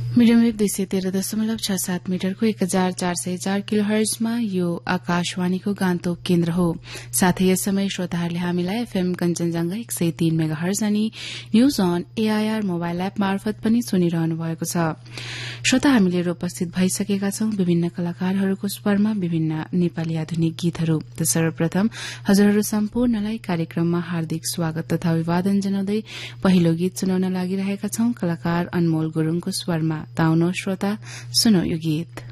Medium wave 213.67 मिटरको 1404 किलोहर्जमा यो आकाशवाणीको गान्तोक केन्द्र हो। साथै यस समय श्रोताहरूले हामीलाई एफएम कञ्चनजंघा 103 मेगाहर्ज अनि news on AIR mobile app मार्फत पनि सुनिरहनु भएको छ। श्रोता, हामीले उपस्थित भइसकेका छौं विभिन्न कलाकारहरूको स्वरमा विभिन्न नेपाली आधुनिक गीतहरू। त सर्वप्रथम हजुरहरू सम्पूर्णलाई कार्यक्रममा हार्दिक स्वागत तथा अभिवादन जनाउँदै पहिलो गीत सुनाउन लागिरहेका छौं कलाकार अनमोल गुरूङको स्वरमा। ताउनो श्रोता, सुनौ यो गीत।